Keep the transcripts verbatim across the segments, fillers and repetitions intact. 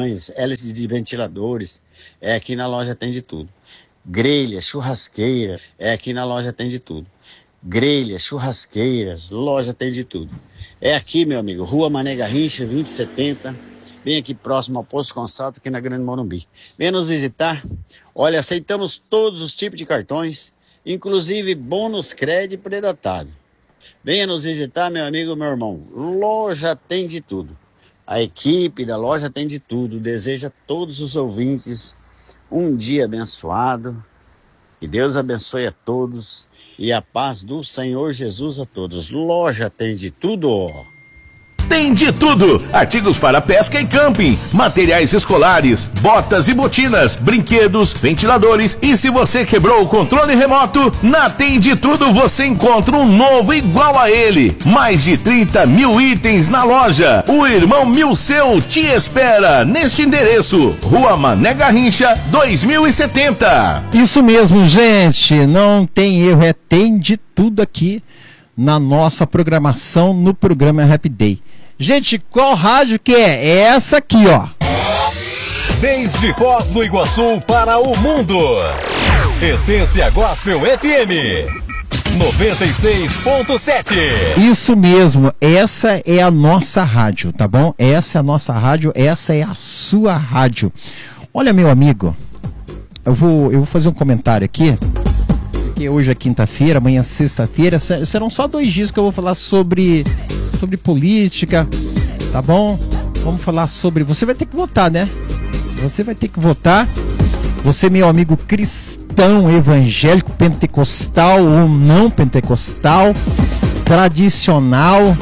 tamanhos, hélices de ventiladores, é aqui na loja tem de tudo. Grelha, churrasqueira, é aqui na loja tem de tudo. Grelha, churrasqueiras, loja tem de tudo. É aqui, meu amigo, Rua Mané Garrincha, vinte e setenta, bem aqui próximo ao Posto Consalto, aqui na Grande Morumbi. Venha nos visitar. Olha, aceitamos todos os tipos de cartões, inclusive bônus crédito predatado. Venha nos visitar, meu amigo, meu irmão. Loja tem de tudo. A equipe da loja tem de tudo. Deseja a todos os ouvintes um dia abençoado. Que Deus abençoe a todos e a paz do Senhor Jesus a todos. Loja tem de tudo. Tem de tudo, artigos para pesca e camping, materiais escolares, botas e botinas, brinquedos, ventiladores e se você quebrou o controle remoto, na Tem de Tudo você encontra um novo igual a ele. Mais de trinta mil itens na loja. O Irmão Milceu te espera neste endereço, Rua Mané Garrincha, dois mil e setenta. Isso mesmo, gente, não tem erro, é Tem de Tudo aqui na nossa programação, no programa Happy Day. Gente, qual rádio que é? É essa aqui, ó. Desde Foz do Iguaçu para o mundo. Essência Gospel F M noventa e seis ponto sete. Isso mesmo, essa é a nossa rádio, tá bom? Essa é a nossa rádio, essa é a sua rádio. Olha, meu amigo, eu vou, eu vou fazer um comentário aqui. Porque hoje é quinta-feira, amanhã é sexta-feira, serão só dois dias que eu vou falar sobre, sobre política, tá bom? Vamos falar sobre... Você vai ter que votar, né? Você vai ter que votar. Você, meu amigo cristão, evangélico, pentecostal ou não pentecostal, tradicional.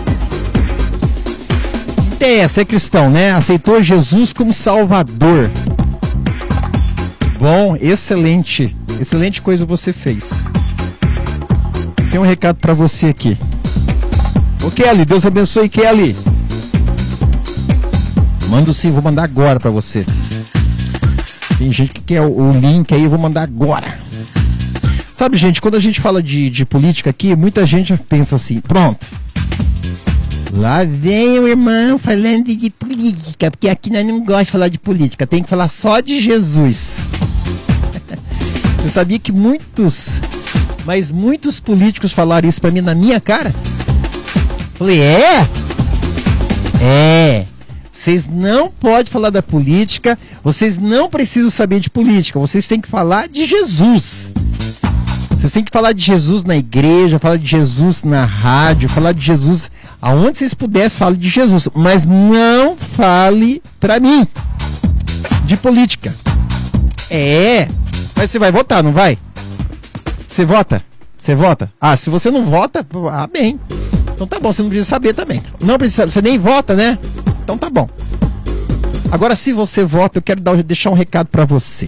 É, você é cristão, né? Aceitou Jesus como Salvador. Bom, excelente. Excelente coisa você fez. Tem um recado pra você aqui. Ô Kelly, Deus abençoe, Kelly. Mando sim, vou mandar agora pra você. Tem gente que quer o, o link aí, eu vou mandar agora. Sabe, gente, quando a gente fala de, de política aqui, muita gente pensa assim, pronto. Lá vem o irmão falando de política, porque aqui nós não gostamos de falar de política, tem que falar só de Jesus. Você sabia que muitos, mas muitos políticos falaram isso pra mim na minha cara? Falei, é? É. Vocês não podem falar da política, vocês não precisam saber de política, vocês têm que falar de Jesus. Vocês têm que falar de Jesus na igreja, falar de Jesus na rádio, falar de Jesus aonde vocês pudessem, fale de Jesus, mas não fale pra mim de política. É. Mas você vai votar, não vai? Você vota? Você vota? Ah, se você não vota, ah, bem. Então tá bom, você não precisa saber também. Não precisa, você nem vota, né? Então tá bom. Agora, se você vota, eu quero dar, deixar um recado pra você.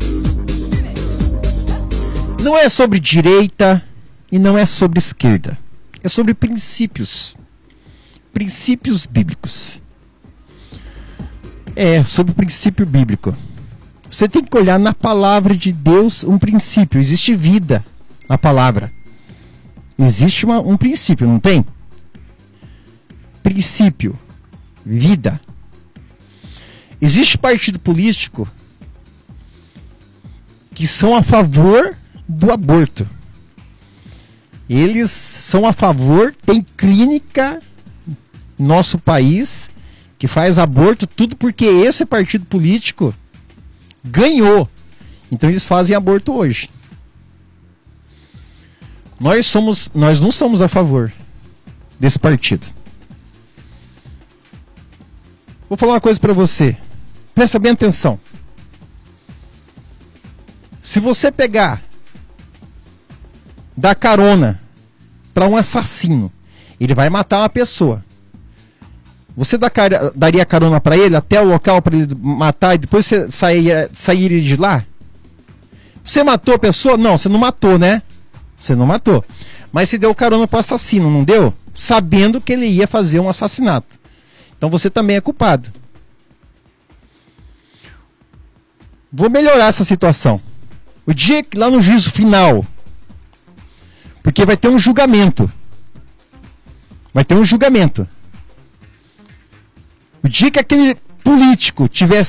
Não é sobre direita e não é sobre esquerda. É sobre princípios. Princípios bíblicos. É, sobre o princípio bíblico. Você tem que olhar na palavra de Deus um princípio. Existe vida na palavra. Existe uma, um princípio, não tem? Princípio. Vida. Existe partido político que são a favor do aborto. Eles são a favor, tem clínica no nosso país que faz aborto, tudo porque esse partido político ganhou. Então eles fazem aborto hoje. Nós somos, nós não somos a favor desse partido. Vou falar uma coisa para você. Presta bem atenção. Se você pegar, dar carona para um assassino, ele vai matar uma pessoa. Você dá, daria carona para ele até o local para ele matar e depois você sair, sair de lá? Você matou a pessoa? Não, você não matou, né? Você não matou. Mas você deu carona para o assassino, não deu? Sabendo que ele ia fazer um assassinato. Então você também é culpado. Vou melhorar essa situação. O dia que lá no juízo final, porque vai ter um julgamento. Vai ter um julgamento. O dia que aquele político tiver